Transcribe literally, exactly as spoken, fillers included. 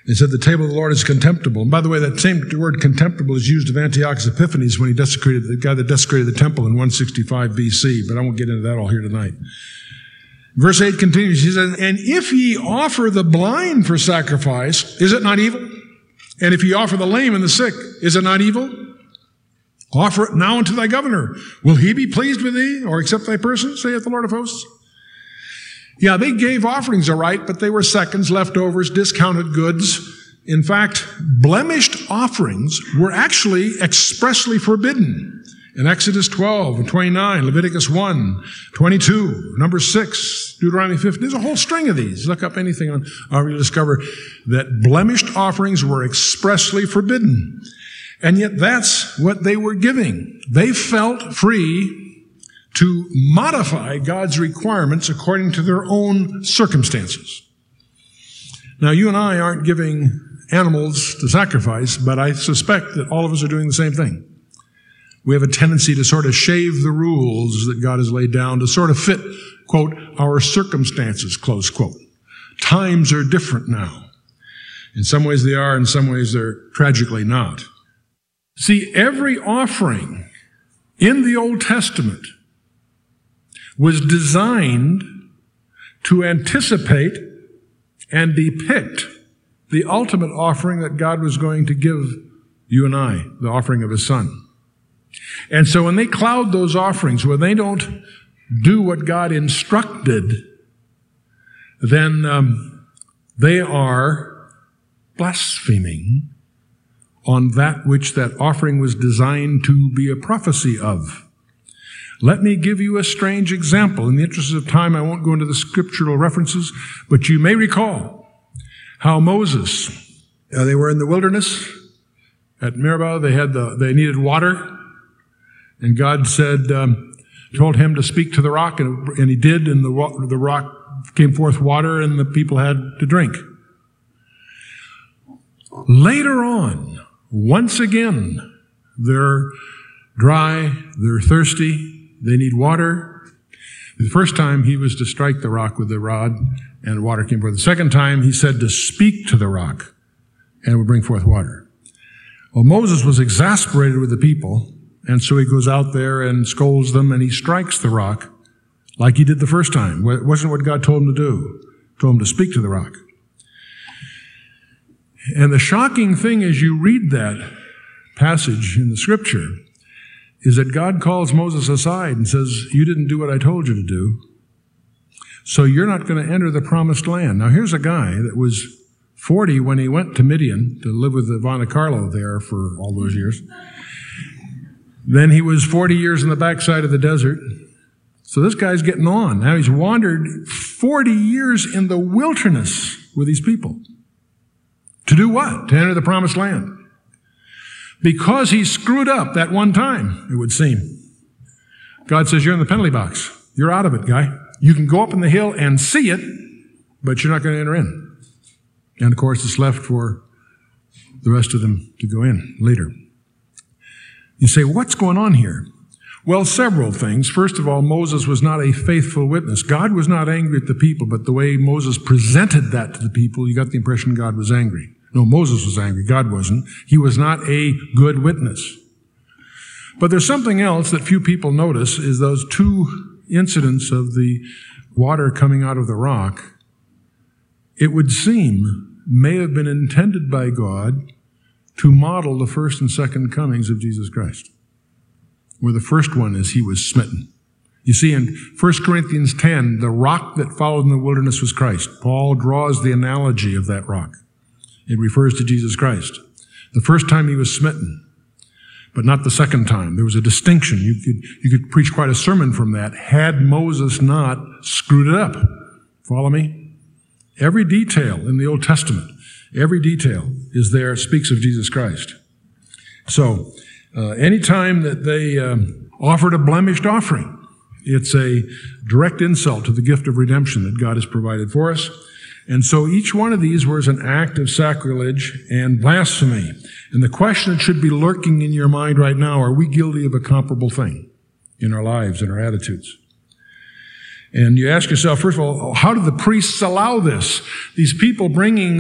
It said the table of the Lord is contemptible. And by the way, that same word contemptible is used of Antiochus Epiphanes when he desecrated, the guy that desecrated the temple in one sixty-five B C, but I won't get into that all here tonight. Verse eight continues, he says, and if ye offer the blind for sacrifice, is it not evil? And if ye offer the lame and the sick, is it not evil? Offer it now unto thy governor. Will he be pleased with thee, or accept thy person, saith the Lord of hosts? Yeah, they gave offerings, all right, but they were seconds, leftovers, discounted goods. In fact, blemished offerings were actually expressly forbidden. In Exodus twelve and twenty-nine, Leviticus one, twenty-two, number six, Deuteronomy fifteen. There's a whole string of these. Look up anything on, or you'll discover that blemished offerings were expressly forbidden. And yet that's what they were giving. They felt free to modify God's requirements according to their own circumstances. Now, you and I aren't giving animals to sacrifice, but I suspect that all of us are doing the same thing. We have a tendency to sort of shave the rules that God has laid down to sort of fit, quote, our circumstances, close quote. Times are different now. In some ways they are, in some ways they're tragically not. See, every offering in the Old Testament was designed to anticipate and depict the ultimate offering that God was going to give you and I, the offering of His Son. And so when they cloud those offerings, when they don't do what God instructed, then um, they are blaspheming on that which that offering was designed to be a prophecy of. Let me give you a strange example. In the interest of time, I won't go into the scriptural references, but you may recall how Moses, uh, they were in the wilderness at Meribah. They had the, they needed water, and God said, um, told him to speak to the rock, and, and he did, and the, the rock came forth water, and the people had to drink. Later on, once again, they're dry, they're thirsty, they need water. The first time he was to strike the rock with the rod and water came forth. The second time he said to speak to the rock and it would bring forth water. Well, Moses was exasperated with the people, and so he goes out there and scolds them and he strikes the rock like he did the first time. It wasn't what God told him to do. He told him to speak to the rock. And the shocking thing as you read that passage in the scripture is that God calls Moses aside and says, you didn't do what I told you to do, so you're not going to enter the promised land. Now, here's a guy that was forty when he went to Midian to live with Ivana Carlo there for all those years. Then he was forty years in the backside of the desert. So this guy's getting on. Now he's wandered forty years in the wilderness with these people. To do what? To enter the promised land. Because he screwed up that one time, it would seem. God says, you're in the penalty box. You're out of it, guy. You can go up in the hill and see it, but you're not going to enter in. And of course, it's left for the rest of them to go in later. You say, what's going on here? Well, several things. First of all, Moses was not a faithful witness. God was not angry at the people, but the way Moses presented that to the people, you got the impression God was angry. No, Moses was angry. God wasn't. He was not a good witness. But there's something else that few people notice is those two incidents of the water coming out of the rock. It would seem may have been intended by God to model the first and second comings of Jesus Christ, where the first one is he was smitten. You see, in First Corinthians ten, the rock that followed in the wilderness was Christ. Paul draws the analogy of that rock. It refers to Jesus Christ. The first time he was smitten, but not the second time. There was a distinction. You could, you could preach quite a sermon from that had Moses not screwed it up. Follow me? Every detail in the Old Testament, every detail is there, speaks of Jesus Christ. So, uh, anytime that they um, offered a blemished offering, it's a direct insult to the gift of redemption that God has provided for us. And so each one of these was an act of sacrilege and blasphemy. And the question that should be lurking in your mind right now, are we guilty of a comparable thing in our lives and our attitudes? And you ask yourself, first of all, how did the priests allow this? These people bringing